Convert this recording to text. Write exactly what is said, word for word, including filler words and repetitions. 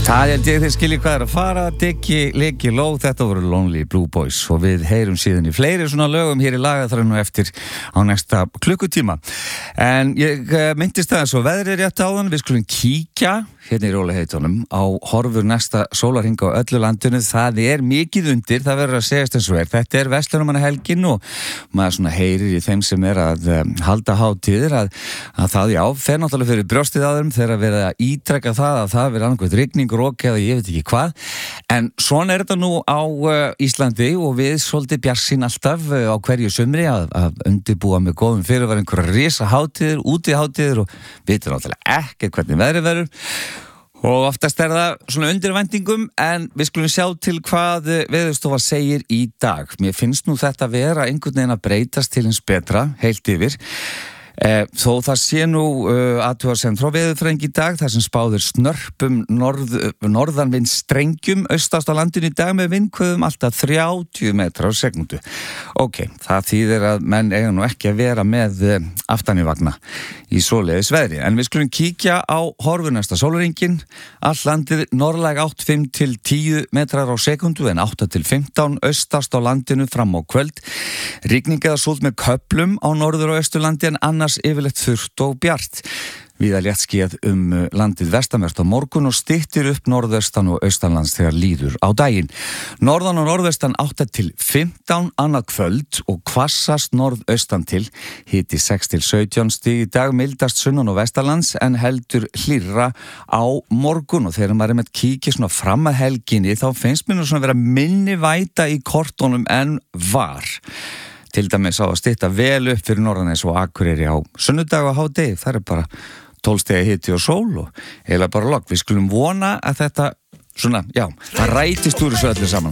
Það er ég þeir skilji hvað er að fara, Diggi, Liggi, Ló, þetta voru Lonely Blue Boys og við heyrum síðan í fleiri svona lögum hér í lagaþræðinu eftir á næsta klukkutíma. En ég myndist það svo veðrið rétt áðan, við skulum kíkja hérna í róliheitunum á horfur næsta sólarhring á öllu landinu. Það er mikið undir, það verður að segjast eins og er. Þetta er verslunarmannahelgin og maður svona heyrir í þeim sem er að um, halda hátíðir að, að það já, fer náttúrulega fyrir brjóstið á þeim þegar verið að ítrekka það að það verið annað rigning, roki eða ég veit ekki hvað. En svona er þetta nú á uh, Íslandi og við svolítið bjarsinn alltaf uh, á hverju sumri að, að undirbúa með góðum fyrir var einhverja risa hátíðir, úti hátíðir og vitum náttúrulega ekki hvernig veðrið verður. Og oftast er það svona undir væntingum en við skulum sjá til hvað Veðurstofa segir í dag. Mér finnst nú þetta vera einhvern veginn að breytast til eins betra, heilt yfir. Eh, þó það sé nú uh, athugasemd frá veðurfræðingi í dag þar sem spáður snörpum norð, norðanvind strengjum austast á landinu í dag með vindhviðum alltaf þrjátíu metrar á sekundu. Ok, það þýðir að menn eiga nú ekki að vera með uh, aftanivagna í svoleiðis veðri. En við skulum kíkja á horfur næsta sólarhringinn. Allt landið norðlæg átta til fimm til tíu metrar á sekundu en átta til fimmtán austast á landinu fram á kvöld. Rigning eða súld með köflum á norður og austurlandi en annars yfirleitt þurrt og bjart. Víða léttskýjað um landið vestanvert á morgun og styttir upp norðaustan og austanlands þegar líður á daginn. Norðan og norðaustan átta til fimmtán annað kvöld og hvassast norðaustan til. Hiti sex til sautján stig í dag, mildast sunnan og vestanlands en heldur hlýrra á morgun. Og þegar maður er með kíkja svona fram að helginni þá finnst mér nú svona vera minni væta í kortunum en var. Til dæmis á að stytta vel upp fyrir Norðanes og Akureyri á sunnudag og hádegi. Það er bara tólf stiga hiti og sól og eiginlega bara logg. Við skulum vona að þetta svona, já, það rætist úr þessu öllu saman.